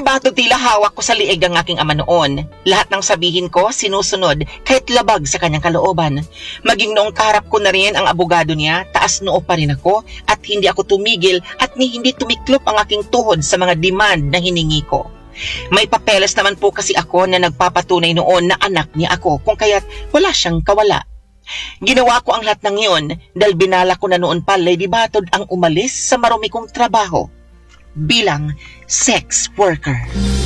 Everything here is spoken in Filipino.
Batod tila hawak ko sa liig ang aking ama noon. Lahat ng sabihin ko, sinusunod kahit labag sa kanyang kalooban. Maging noong kaharap ko na rin ang abogado niya, taas noo pa rin ako at hindi ako tumigil at hindi tumiklop ang aking tuhod sa mga demand na hiningi ko. May papeles naman po kasi ako na nagpapatunay noon na anak niya ako kung kaya't wala siyang kawala. Ginawa ko ang lahat ng iyon dahil binala ko na noon pa, Lady Batod, ang umalis sa marumi kong trabaho bilang sex worker.